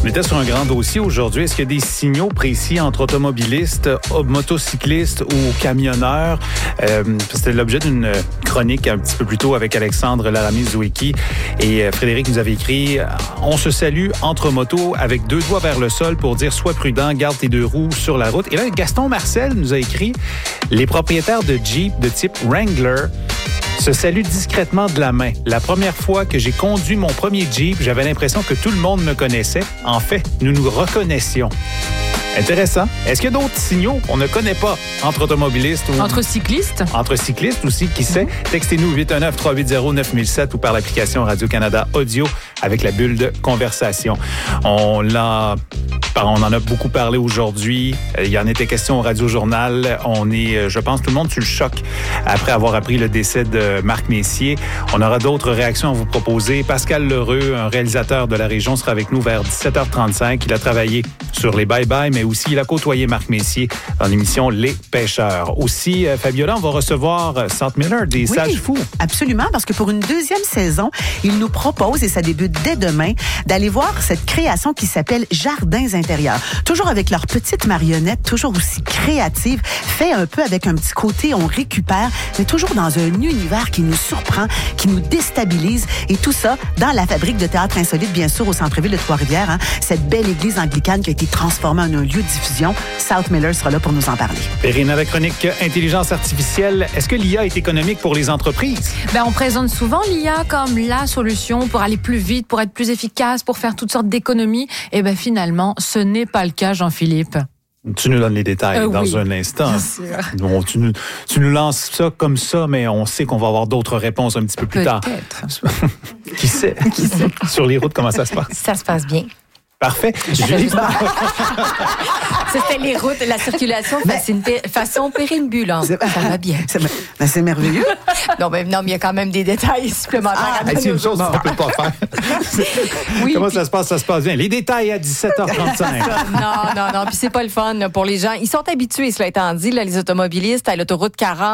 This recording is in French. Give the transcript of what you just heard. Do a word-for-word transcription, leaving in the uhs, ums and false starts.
On était sur un grand dossier aujourd'hui. Est-ce qu'il y a des signaux précis entre automobilistes, motocyclistes ou camionneurs? Euh, c'était l'objet d'une chronique un petit peu plus tôt avec Alexandre Laramie-Zouiki. Et Frédéric nous avait écrit « On se salue entre motos avec deux doigts vers le sol pour dire « Sois prudent, garde tes deux roues sur la route ». Et là, Gaston Marcel nous a écrit « Les propriétaires de Jeep de type Wrangler se saluent discrètement de la main. La première fois que j'ai conduit mon premier Jeep, j'avais l'impression que tout le monde me connaissait. En fait, nous nous reconnaissions. » Intéressant. Est-ce qu'il y a d'autres signaux qu'on ne connaît pas entre automobilistes ou... Entre cyclistes? Entre cyclistes aussi, qui sait? Mm-hmm. Textez-nous huit un neuf, trois huit zéro, neuf mille sept ou par l'application Radio-Canada Audio avec la bulle de conversation. On l'a... On en a beaucoup parlé aujourd'hui. Il y en était question au Radio-Journal. On est, je pense, tout le monde sur le choc après avoir appris le décès de Marc Messier. On aura d'autres réactions à vous proposer. Pascal Lheureux, un réalisateur de la région, sera avec nous vers dix-sept heures trente-cinq. Il a travaillé sur les bye-bye, mais aussi il a côtoyé Marc Messier dans l'émission Les Pêcheurs. Aussi, Fabiola, on va recevoir Salt Miller, des oui, Sages Fous. Absolument, parce que pour une deuxième saison, il nous propose, et ça débute dès demain, d'aller voir cette création qui s'appelle Jardins intérieurs. Toujours avec leur petite marionnette, toujours aussi créative, fait un peu avec un petit côté, on récupère, mais toujours dans un univers qui nous surprend, qui nous déstabilise, et tout ça dans la fabrique de théâtre insolite, bien sûr, au centre-ville de Trois-Rivières, hein, cette belle église anglicane qui a été transformée en un lieu de diffusion. Salt Miller sera là pour nous en parler. Perrine, avec chronique intelligence artificielle, est-ce que l'I A est économique pour les entreprises? Ben, on présente souvent l'I A comme la solution pour aller plus vite, pour être plus efficace, pour faire toutes sortes d'économies. Et ben finalement, ce n'est pas le cas, Jean-Philippe. Tu nous donnes les détails euh, dans oui, un instant. Bien sûr. Bon, tu, nous, tu nous lances ça comme ça, mais on sait qu'on va avoir d'autres réponses un petit peu plus Peut-être. tard. Qui sait? Qui sait? Sur les routes, comment ça se passe? Ça se passe bien. Parfait. Julie. C'était les routes, la circulation façon, façon périmbulante. Ça va bien. C'est, ben c'est merveilleux. Non, mais non, mais il y a quand même des détails supplémentaires. Ah, c'est une chose qu'on ne peut pas faire. Oui, comment puis... ça se passe? Ça se passe bien. Les détails à dix-sept heures trente-cinq. Non, non, non. Puis c'est pas le fun là, pour les gens. Ils sont habitués, cela étant dit, là, les automobilistes à l'autoroute quarante.